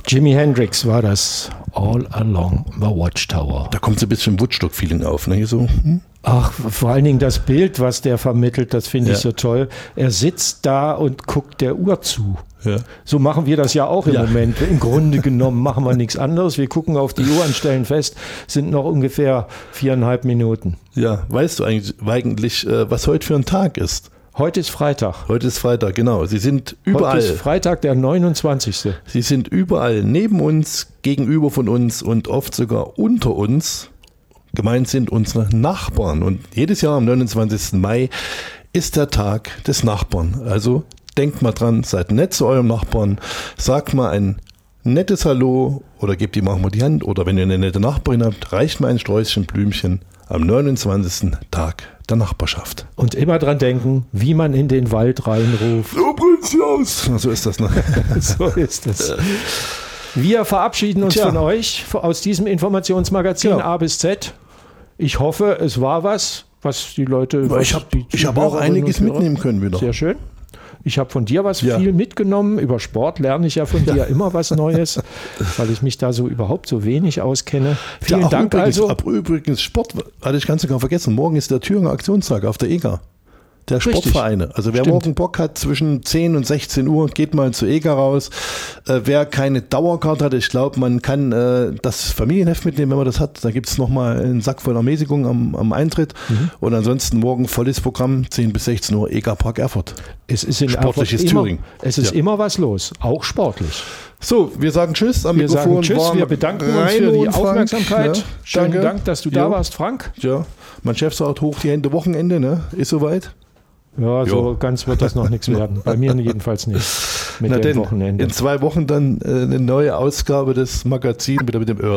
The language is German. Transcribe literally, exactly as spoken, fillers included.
Jimi Hendrix war das, All Along the Watchtower. Da kommt so ein bisschen Woodstock-Feeling auf, ne? Hier so, hm? Ach, vor allen Dingen das Bild, was der vermittelt, das finde Ja. ich so toll. Er sitzt da und guckt der Uhr zu. Ja. So machen wir das ja auch im Ja. Moment. Im Grunde genommen machen wir nichts anderes. Wir gucken auf die Uhr und stellen fest, sind noch ungefähr viereinhalb Minuten. Ja, weißt du eigentlich, eigentlich äh, was heute für ein Tag ist? Heute ist Freitag. Heute ist Freitag, genau. Sie sind überall. Heute ist Freitag, der neunundzwanzigste Sie sind überall neben uns, gegenüber von uns und oft sogar unter uns. Gemeint sind unsere Nachbarn. Und jedes Jahr am neunundzwanzigsten Mai ist der Tag des Nachbarn. Also denkt mal dran, seid nett zu eurem Nachbarn, sagt mal ein nettes Hallo oder gebt ihm auch mal die Hand. Oder wenn ihr eine nette Nachbarin habt, reicht mal ein Sträußchen Blümchen am neunundzwanzigsten Tag der Nachbarschaft. Und immer dran denken, wie man in den Wald reinruft. So bringt's aus. So ist das, ne? So ist es. Wir verabschieden uns Tja. von euch aus diesem Informationsmagazin Ja. A bis Z. Ich hoffe, es war was, was die Leute... Aber was ich habe die ich hab auch Zuhörerinnen einiges und Hörer- mitnehmen können wieder. Sehr schön. Ich habe von dir was Ja. viel mitgenommen. Über Sport lerne ich ja von dir immer was Neues, weil ich mich da so überhaupt so wenig auskenne. Vielen Ja, auch Dank übrigens, also. ab, übrigens, Sport, hatte ich ganz sogar vergessen. Morgen ist der Thüringer Aktionstag auf der E G A. Der Richtig. Sportvereine. Also wer Stimmt. morgen Bock hat, zwischen zehn und sechzehn Uhr, geht mal zur E G A raus. Äh, wer keine Dauerkarte hat, ich glaube, man kann äh, das Familienheft mitnehmen, wenn man das hat. Da gibt es nochmal einen Sack voll Ermäßigung am, am Eintritt. Mhm. Und ansonsten morgen volles Programm, zehn bis sechzehn Uhr, E G A Park Erfurt. Es ist in Sportliches Erfurt immer, Thüringen. Es ist Ja. immer was los, auch sportlich. So, wir sagen Tschüss am Wir Mikrofon. sagen Tschüss, waren wir bedanken uns Raimo für die und Frank. Aufmerksamkeit. Ja, Schönen danke. Dank, dass du da Ja. warst, Frank. Ja, mein Chef sagt, hoch die Hände, Wochenende, ne? Ist soweit? Ja, so Jo. ganz wird das noch nichts werden. Bei mir jedenfalls nicht. Mit Na dem denn, Wochenende. in zwei Wochen dann äh, eine neue Ausgabe des Magazins wieder mit dem Öhr.